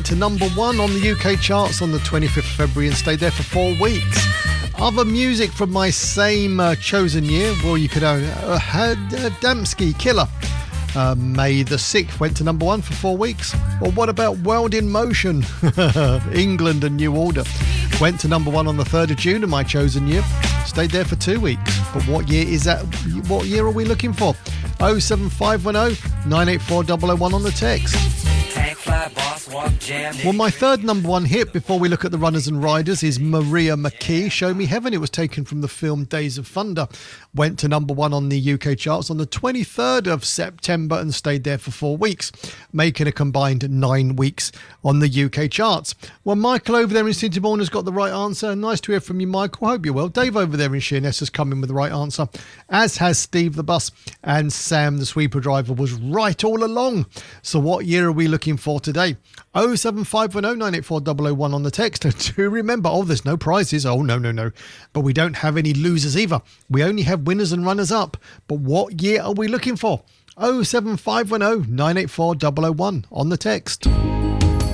to number 1 on the UK charts on the 25th of February and stayed there for 4 weeks. Other music from my same chosen year, well, you could had Damsky Killer. May the 6th went to number 1 for 4 weeks. Well, what about World in Motion? England and New Order went to number 1 on the 3rd of June in my chosen year. Stayed there for 2 weeks. But what year is that? What year are we looking for? 07510 984 001 on the text. Well, my third number 1 hit before we look at the runners and riders is Maria McKee, Show Me Heaven. It was taken from the film Days of Thunder. Went to number 1 on the UK charts on the 23rd of September and stayed there for 4 weeks, making a combined 9 weeks on the UK charts. Well, Michael over there in Sittingbourne has got the right answer. Nice to hear from you, Michael. Hope you're well. Dave over there in Sheerness has come in with the right answer, as has Steve the bus, and Sam the sweeper driver was right all along. So what year are we looking for today? 07510 984 001 on the text. Do remember, there's no prizes. No. But we don't have any losers either. We only have winners and runners up. But what year are we looking for? 07510 984 001 on the text.